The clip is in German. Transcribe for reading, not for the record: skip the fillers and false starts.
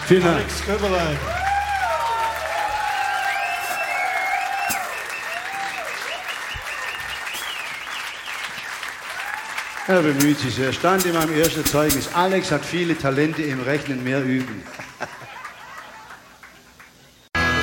Vielen Dank. Alex Köberlein. Er bemüht sich sehr. Stand in meinem ersten Zeugnis. Alex hat viele Talente im Rechnen, mehr üben.